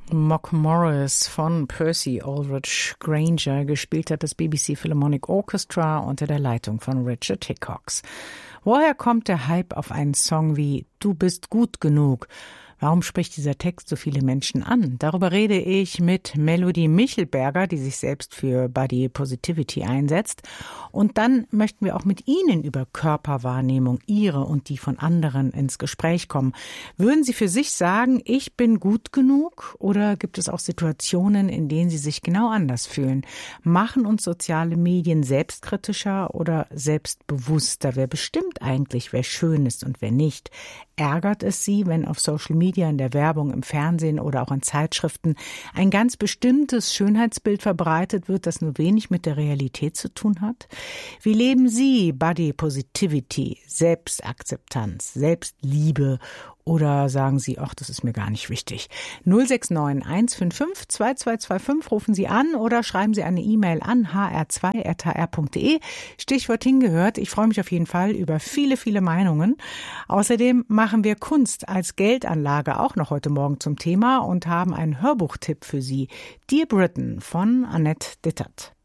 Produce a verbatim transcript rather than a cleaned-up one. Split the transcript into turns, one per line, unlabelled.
Mock Morris von Percy Aldrich Granger, gespielt hat das B B C Philharmonic Orchestra unter der Leitung von Richard Hickox. Woher kommt der Hype auf einen Song wie »Du bist gut genug«? Warum spricht dieser Text so viele Menschen an? Darüber rede ich mit Melodie Michelberger, die sich selbst für Body Positivity einsetzt. Und dann möchten wir auch mit Ihnen über Körperwahrnehmung, Ihre und die von anderen, ins Gespräch kommen. Würden Sie für sich sagen, ich bin gut genug? Oder gibt es auch Situationen, in denen Sie sich genau anders fühlen? Machen uns soziale Medien selbstkritischer oder selbstbewusster? Wer bestimmt eigentlich, wer schön ist und wer nicht? Ärgert es Sie, wenn auf Social Media, in der Werbung, im Fernsehen oder auch in Zeitschriften ein ganz bestimmtes Schönheitsbild verbreitet wird, das nur wenig mit der Realität zu tun hat? Wie leben Sie Body Positivity, Selbstakzeptanz, Selbstliebe? Oder sagen Sie, ach, das ist mir gar nicht wichtig. null sechs neun eins fünf fünf zwei zwei zwei fünf rufen Sie an oder schreiben Sie eine E-Mail an h r zwei at h r punkt d e. Stichwort hingehört. Ich freue mich auf jeden Fall über viele, viele Meinungen. Außerdem machen wir Kunst als Geldanlage auch noch heute Morgen zum Thema und haben einen Hörbuchtipp für Sie. Dear Britain von Annette Dittert.